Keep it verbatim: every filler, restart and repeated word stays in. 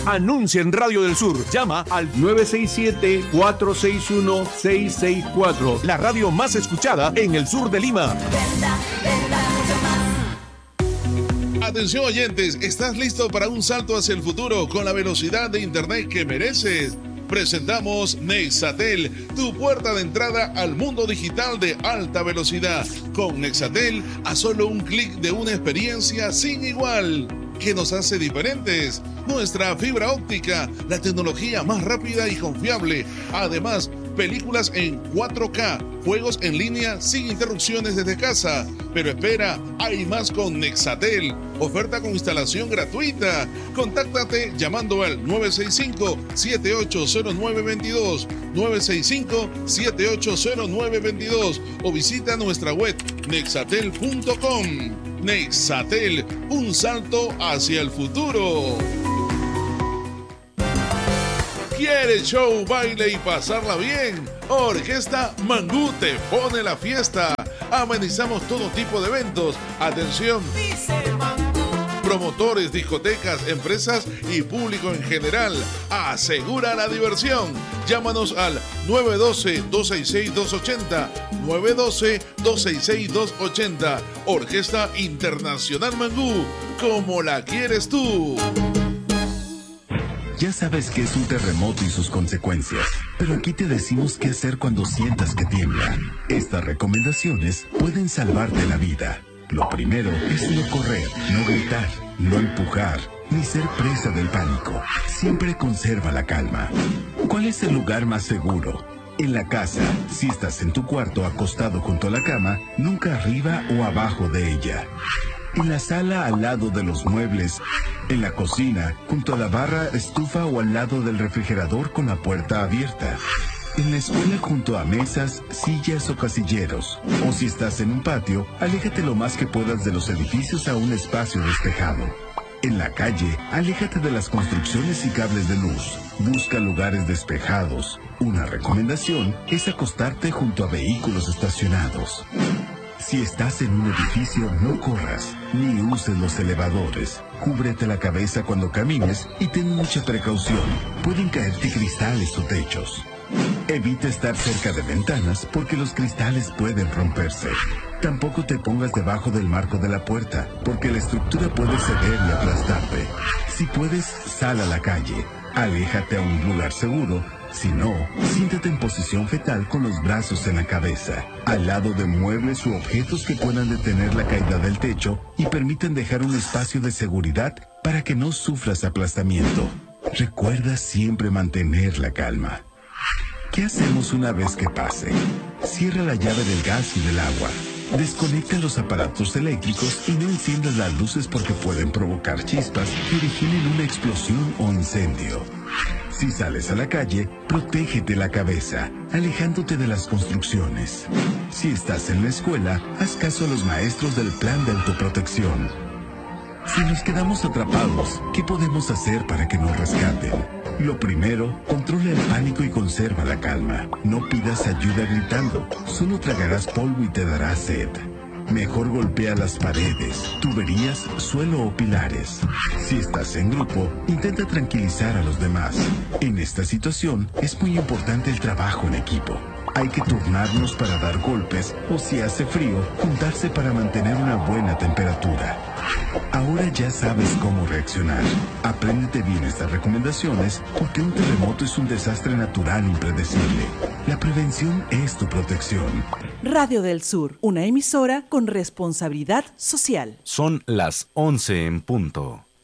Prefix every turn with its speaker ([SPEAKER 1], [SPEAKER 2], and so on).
[SPEAKER 1] Anuncia en Radio del Sur. Llama al
[SPEAKER 2] nueve seis siete, cuatro seis uno, seis seis cuatro.
[SPEAKER 1] La radio más escuchada en el sur de Lima.
[SPEAKER 3] Venda, venda, mucho más.
[SPEAKER 4] Atención oyentes, ¿estás listo para un salto hacia el futuro con la velocidad de internet que mereces? Presentamos Nexatel, tu puerta de entrada al mundo digital de alta velocidad. Con Nexatel, a solo un clic de una experiencia sin igual. ¿Qué nos hace diferentes? Nuestra fibra óptica, la tecnología más rápida y confiable. Además, películas en cuatro K, juegos en línea sin interrupciones desde casa. Pero espera, hay más con Nexatel. Oferta con instalación gratuita. Contáctate llamando al nueve seis cinco, siete ocho cero nueve dos dos, nueve seis cinco, siete ocho cero nueve dos dos o visita nuestra web nexatel punto com. Nexatel, un salto hacia el futuro. ¿Quieres show, baile y pasarla bien? Orquesta Mangú te pone la fiesta. Amenizamos todo tipo de eventos. Atención. Promotores, discotecas, empresas y público en general. Asegura la diversión. Llámanos al nueve uno dos, dos seis seis, dos ocho cero, nueve uno dos, dos seis seis, dos ocho cero. Orquesta Internacional Mangú, como la quieres tú.
[SPEAKER 5] Ya sabes qué es un terremoto y sus consecuencias, pero aquí te decimos qué hacer cuando sientas que tiembla. Estas recomendaciones pueden salvarte la vida. Lo primero es no correr, no gritar, no empujar, ni ser presa del pánico. Siempre conserva la calma. ¿Cuál es el lugar más seguro? En la casa, si estás en tu cuarto acostado junto a la cama, nunca arriba o abajo de ella. En la sala al lado de los muebles, en la cocina, junto a la barra, estufa o al lado del refrigerador con la puerta abierta. En la escuela junto a mesas, sillas o casilleros. O si estás en un patio, aléjate lo más que puedas de los edificios a un espacio despejado. En la calle, aléjate de las construcciones y cables de luz. Busca lugares despejados. Una recomendación es acostarte junto a vehículos estacionados. Si estás en un edificio, no corras, ni uses los elevadores. Cúbrete la cabeza cuando camines y ten mucha precaución. Pueden caerte cristales o techos. Evita estar cerca de ventanas porque los cristales pueden romperse. Tampoco te pongas debajo del marco de la puerta porque la estructura puede ceder y aplastarte. Si puedes, sal a la calle. Aléjate a un lugar seguro. Si no, siéntate en posición fetal con los brazos en la cabeza, al lado de muebles u objetos que puedan detener la caída del techo y permiten dejar un espacio de seguridad para que no sufras aplastamiento. Recuerda siempre mantener la calma. ¿Qué hacemos una vez que pase? Cierra la llave del gas y del agua. Desconecta los aparatos eléctricos y no enciendas las luces porque pueden provocar chispas que originen una explosión o incendio. Si sales a la calle, protégete la cabeza, alejándote de las construcciones. Si estás en la escuela, haz caso a los maestros del plan de autoprotección. Si nos quedamos atrapados, ¿qué podemos hacer para que nos rescaten? Lo primero, controla el pánico y conserva la calma. No pidas ayuda gritando, solo tragarás polvo y te dará sed. Mejor golpea las paredes, tuberías, suelo o pilares. Si estás en grupo, intenta tranquilizar a los demás. En esta situación, es muy importante el trabajo en equipo. Hay que turnarnos para dar golpes o si hace frío, juntarse para mantener una buena temperatura. Ahora ya sabes cómo reaccionar. Apréndete bien estas recomendaciones porque un terremoto es un desastre natural impredecible. La prevención es tu protección.
[SPEAKER 6] Radio del Sur, una emisora con responsabilidad social.
[SPEAKER 1] Son las once en punto.